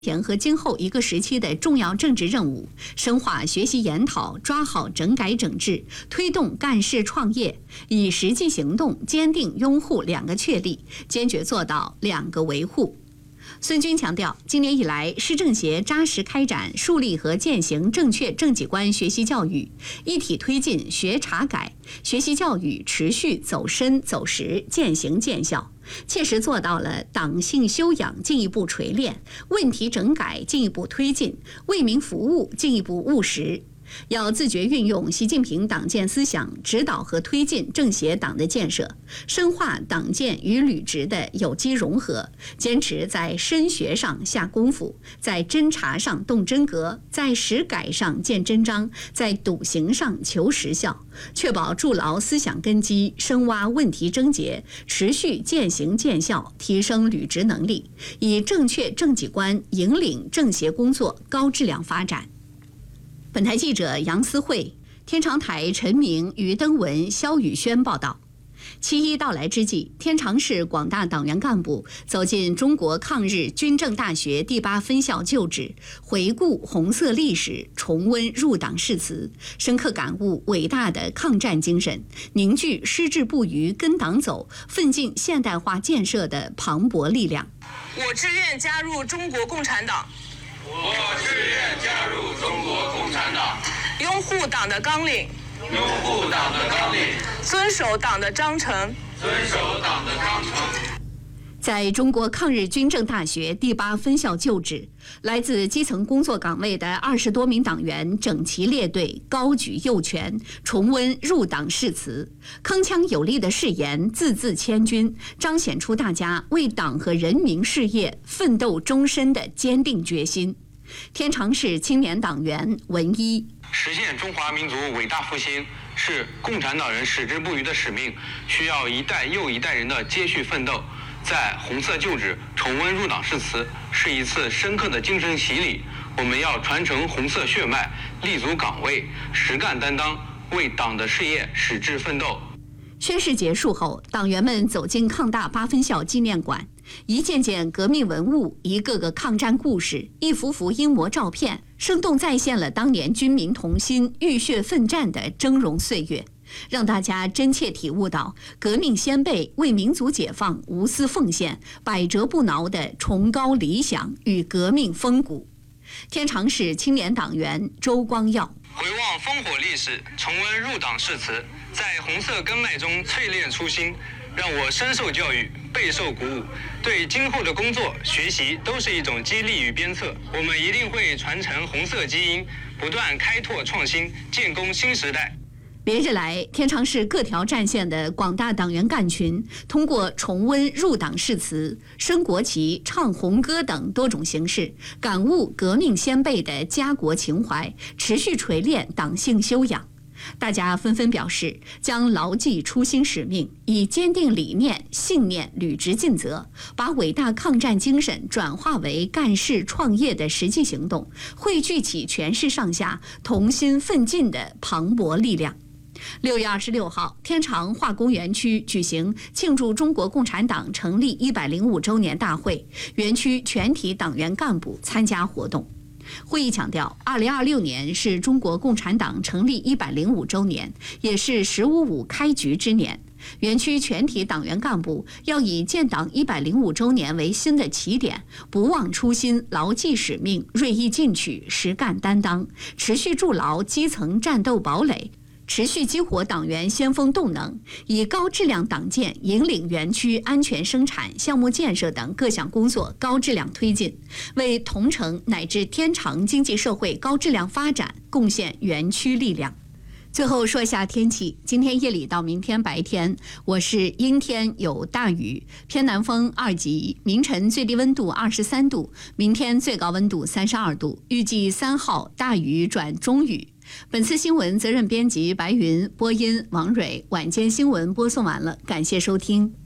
前和今后一个时期的重要政治任务，深化学习研讨，抓好整改整治，推动干事创业，以实际行动坚定拥护2个确立，坚决做到2个维护。孙军强调，今年以来，市政协扎实开展树立和践行正确政绩观学习教育，一体推进学查改，学习教育持续走深走实，践行见效，切实做到了党性修养进一步锤炼，问题整改进一步推进，为民服务进一步务实。要自觉运用习近平党建思想，指导和推进政协党的建设，深化党建与履职的有机融合，坚持在深学上下功夫，在侦查上动真格，在实改上见真章，在笃行上求实效，确保筑牢思想根基，深挖问题症结，持续践行见效，提升履职能力，以正确政绩观引领政协工作高质量发展。本台记者杨思慧，天长台陈明、于登文、肖宇轩报道。7·1到来之际，天长市广大党员干部走进中国抗日军政大学第8分校旧址，回顾红色历史，重温入党誓词，深刻感悟伟大的抗战精神，凝聚矢志不渝跟党走，奋进现代化建设的磅礴力量。 我志愿加入中国共产党。 我志愿加入中国共产党， 拥护党的纲领， 拥护党的纲领， 遵守党的章程， 遵守党的章程。 在中国抗日军政大学第8分校旧址，来自基层工作岗位的20多名党员整齐列队，高举右拳，重温入党誓词，铿锵有力的誓言字字千钧，彰显出大家为党和人民事业奋斗终身的坚定决心。天长市青年党员文一， 实现中华民族伟大复兴是共产党人矢志不渝的使命，需要一代又一代人的接续奋斗。在红色旧址重温入党誓词，是一次深刻的精神洗礼。我们要传承红色血脉，立足岗位，实干担当，为党的事业矢志奋斗。 宣誓结束后，党员们走进抗大8分校纪念馆，一件件革命文物，一个个抗战故事，一幅幅英模照片，生动再现了当年军民同心、浴血奋战的峥嵘岁月，让大家真切体悟到革命先辈为民族解放无私奉献、百折不挠的崇高理想与革命风骨。天长市青年党员周光耀， 回望烽火历史，重温入党誓词，在红色根脉中淬炼初心，让我深受教育，备受鼓舞，对今后的工作学习都是一种激励与鞭策。我们一定会传承红色基因，不断开拓创新，建功新时代。 连日来，天长市各条战线的广大党员干群，通过重温入党誓词、升国旗、唱红歌等多种形式，感悟革命先辈的家国情怀，持续锤炼党性修养。大家纷纷表示，将牢记初心使命，以坚定理念、信念履职尽责，把伟大抗战精神转化为干事创业的实际行动，汇聚起全市上下同心奋进的磅礴力量。6月26号，天长化工园区举行庆祝中国共产党成立105周年大会，园区全体党员干部参加活动。会议强调，2026年是中国共产党成立105周年，也是“15·5”开局之年。园区全体党员干部要以建党105周年为新的起点，不忘初心，牢记使命，锐意进取，实干担当，持续筑牢基层战斗堡垒，持续激活党员先锋动能，以高质量党建引领园区安全生产、项目建设等各项工作高质量推进，为同城乃至天长经济社会高质量发展贡献园区力量。最后说一下天气，今天夜里到明天白天，我是阴天有大雨，偏南风2级，明晨最低温度23度，明天最高温度32度，预计3号大雨转中雨。本次新闻责任编辑白云，播音王蕊，晚间新闻播送完了，感谢收听。